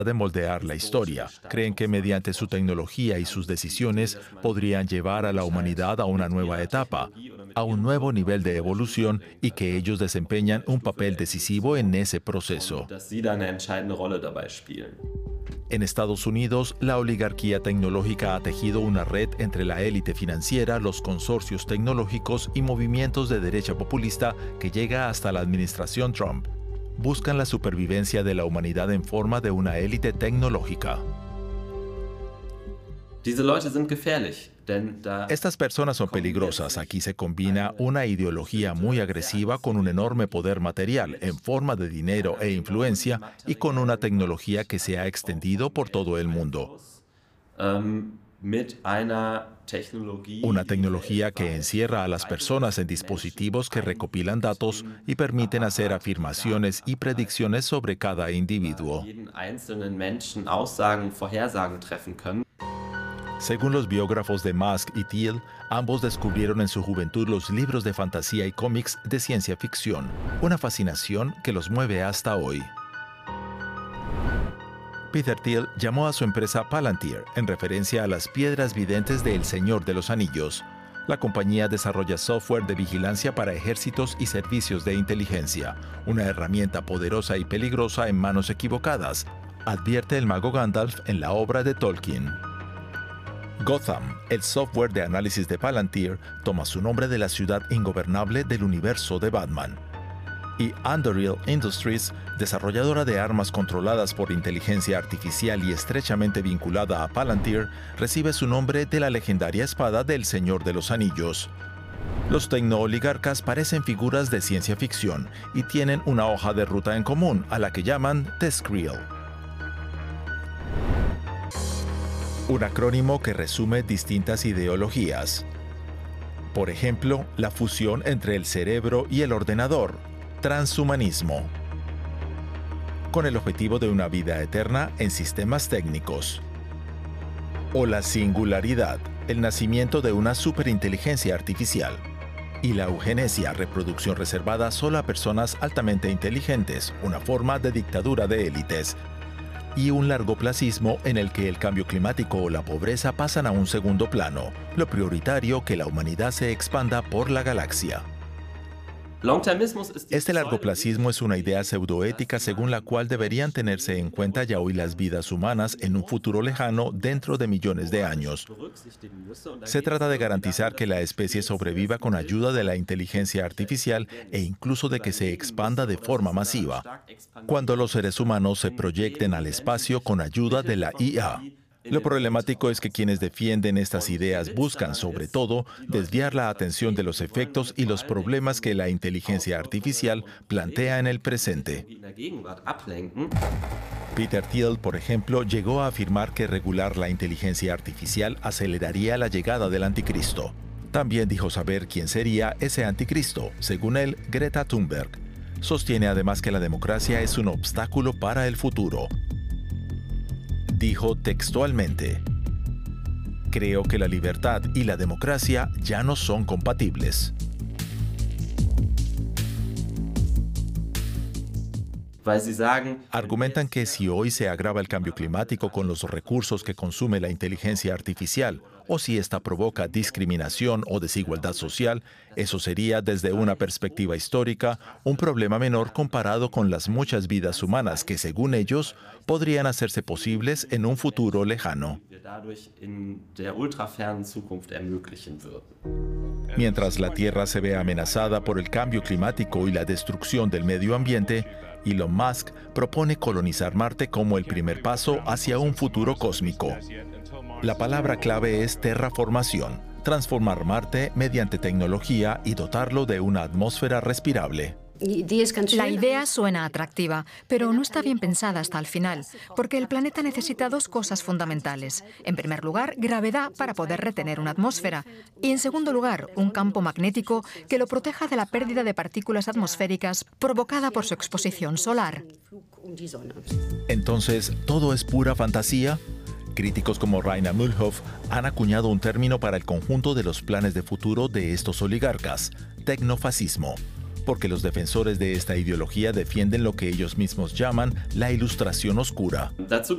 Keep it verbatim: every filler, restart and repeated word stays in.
de moldear la historia. Creen que mediante su tecnología y sus decisiones podrían llevar a la humanidad a una nueva etapa, a un nuevo nivel de evolución y que ellos desempeñan un papel decisivo en ese proceso. En Estados Unidos, la oligarquía tecnológica ha tejido una red entre la élite financiera, los consorcios tecnológicos y movimientos de derecha populista que llega hasta la administración Trump. Buscan la supervivencia de la humanidad en forma de una élite tecnológica. Estas personas son peligrosas. Aquí se combina una ideología muy agresiva con un enorme poder material en forma de dinero e influencia y con una tecnología que se ha extendido por todo el mundo. Una tecnología que encierra a las personas en dispositivos que recopilan datos y permiten hacer afirmaciones y predicciones sobre cada individuo. Según los biógrafos de Musk y Thiel, ambos descubrieron en su juventud los libros de fantasía y cómics de ciencia ficción, una fascinación que los mueve hasta hoy. Peter Thiel llamó a su empresa Palantir en referencia a las piedras videntes de El Señor de los Anillos. La compañía desarrolla software de vigilancia para ejércitos y servicios de inteligencia, una herramienta poderosa y peligrosa en manos equivocadas, advierte el mago Gandalf en la obra de Tolkien. Gotham, el software de análisis de Palantir, toma su nombre de la ciudad ingobernable del universo de Batman. Y Anduril Industries, desarrolladora de armas controladas por inteligencia artificial y estrechamente vinculada a Palantir, recibe su nombre de la legendaria espada del Señor de los Anillos. Los tecnooligarcas parecen figuras de ciencia ficción y tienen una hoja de ruta en común, a la que llaman TESCREAL. Un acrónimo que resume distintas ideologías. Por ejemplo, la fusión entre el cerebro y el ordenador, transhumanismo, con el objetivo de una vida eterna en sistemas técnicos. O la singularidad, el nacimiento de una superinteligencia artificial. Y la eugenesia, reproducción reservada solo a personas altamente inteligentes, una forma de dictadura de élites. Y un largoplacismo en el que el cambio climático o la pobreza pasan a un segundo plano, lo prioritario que la humanidad se expanda por la galaxia. Este largoplacismo es una idea pseudoética según la cual deberían tenerse en cuenta ya hoy las vidas humanas en un futuro lejano dentro de millones de años. Se trata de garantizar que la especie sobreviva con ayuda de la inteligencia artificial e incluso de que se expanda de forma masiva, cuando los seres humanos se proyecten al espacio con ayuda de la I A. Lo problemático es que quienes defienden estas ideas buscan, sobre todo, desviar la atención de los efectos y los problemas que la inteligencia artificial plantea en el presente. Peter Thiel, por ejemplo, llegó a afirmar que regular la inteligencia artificial aceleraría la llegada del anticristo. También dijo saber quién sería ese anticristo, según él, Greta Thunberg. Sostiene además que la democracia es un obstáculo para el futuro. Dijo textualmente: "Creo que la libertad y la democracia ya no son compatibles". Argumentan que si hoy se agrava el cambio climático con los recursos que consume la inteligencia artificial, o si esta provoca discriminación o desigualdad social, eso sería, desde una perspectiva histórica, un problema menor comparado con las muchas vidas humanas que, según ellos, podrían hacerse posibles en un futuro lejano. Mientras la Tierra se ve amenazada por el cambio climático y la destrucción del medio ambiente, Elon Musk propone colonizar Marte como el primer paso hacia un futuro cósmico. La palabra clave es terraformación, transformar Marte mediante tecnología y dotarlo de una atmósfera respirable. La idea suena atractiva, pero no está bien pensada hasta el final, porque el planeta necesita dos cosas fundamentales. En primer lugar, gravedad para poder retener una atmósfera. Y en segundo lugar, un campo magnético que lo proteja de la pérdida de partículas atmosféricas provocada por su exposición solar. Entonces, ¿todo es pura fantasía? Críticos como Rainer Mühlhoff han acuñado un término para el conjunto de los planes de futuro de estos oligarcas: tecnofascismo. Porque los defensores de esta ideología defienden lo que ellos mismos llaman la ilustración oscura.